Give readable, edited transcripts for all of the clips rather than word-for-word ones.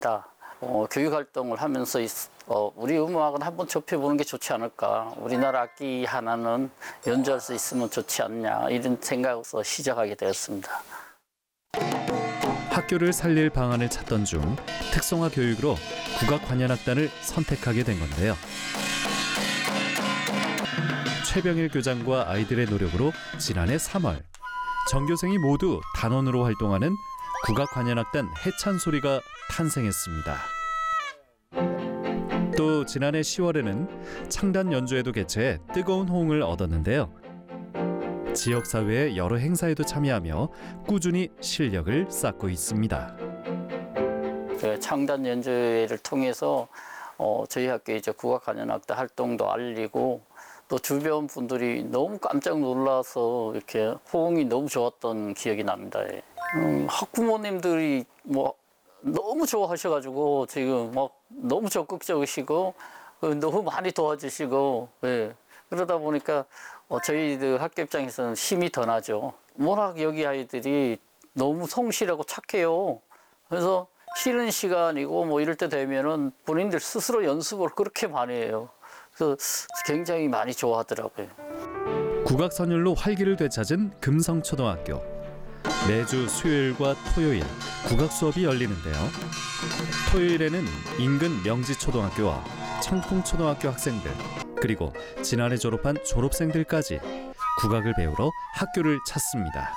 교육 활동을 하면서 우리 음악은 한번 접해보는 게 좋지 않을까. 우리나라 악기 하나는 연주할 수 있으면 좋지 않냐. 이런 생각으로 시작하게 되었습니다. 학교를 살릴 방안을 찾던 중 특성화 교육으로 국악관현악단을 선택하게 된 건데요. 최병일 교장과 아이들의 노력으로 지난해 3월 전교생이 모두 단원으로 활동하는 국악관현악단 해찬소리가 탄생했습니다. 또 지난해 10월에는 창단 연주회도 개최해 뜨거운 호응을 얻었는데요. 지역사회의 여러 행사에도 참여하며 꾸준히 실력을 쌓고 있습니다. 창단 연주회를 통해서 저희 학교 이제 국악관현악단 활동도 알리고 또 주변 분들이 너무 깜짝 놀라서 이렇게 호응이 너무 좋았던 기억이 납니다. 학부모님들이 너무 좋아하셔가지고 지금 너무 적극적이시고 너무 많이 도와주시고 그러다 보니까 저희들 학교 입장에서는 힘이 더 나죠. 워낙 여기 아이들이 너무 성실하고 착해요. 그래서 쉬는 시간이고 이럴 때 되면은 본인들 스스로 연습을 그렇게 많이 해요. 그래서 굉장히 많이 좋아하더라고요. 국악선율로 활기를 되찾은 금성초등학교. 매주 수요일과 토요일 국악 수업이 열리는데요. 토요일에는 인근 명지초등학교와 청풍초등학교 학생들 그리고 지난해 졸업한 졸업생들까지 국악을 배우러 학교를 찾습니다.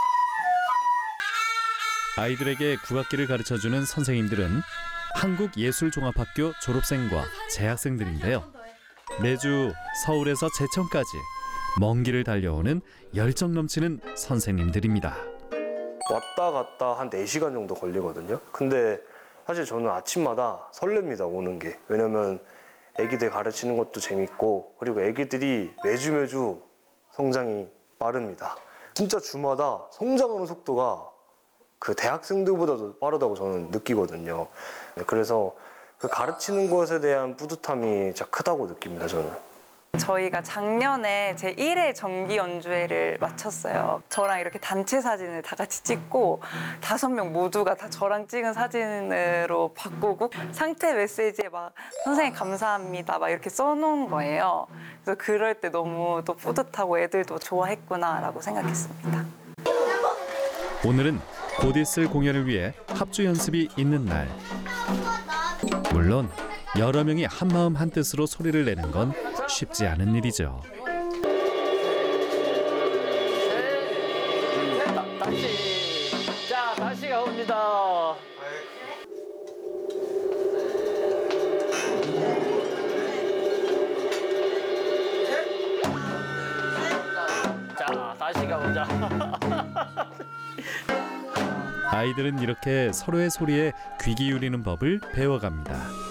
아이들에게 국악기를 가르쳐주는 선생님들은 한국예술종합학교 졸업생과 재학생들인데요. 매주 서울에서 제천까지 먼 길을 달려오는 열정 넘치는 선생님들입니다. 왔다 갔다 한 4시간 정도 걸리거든요. 근데 사실 저는 아침마다 설렙니다, 오는 게. 왜냐면 애기들 가르치는 것도 재밌고 그리고 애기들이 매주 성장이 빠릅니다. 진짜 주마다 성장하는 속도가 그 대학생들보다도 빠르다고 저는 느끼거든요. 그래서 그 가르치는 것에 대한 뿌듯함이 진짜 크다고 느낍니다, 저는. 저희가 작년에 제 1회 정기 연주회를 마쳤어요. 저랑 이렇게 단체 사진을 다 같이 찍고 5명 모두가 다 저랑 찍은 사진으로 바꾸고 상태 메시지에 선생님 감사합니다 이렇게 써놓은 거예요. 그래서 그럴 때 너무 또 뿌듯하고 애들도 좋아했구나라고 생각했습니다. 오늘은 곧 있을 공연을 위해 합주 연습이 있는 날. 물론 여러 명이 한마음 한뜻으로 소리를 내는 건 쉽지 않은 일이죠. 다시 가봅니다. 자, 다시 가보자. 아이들은 이렇게 서로의 소리에 귀 기울이는 법을 배워갑니다.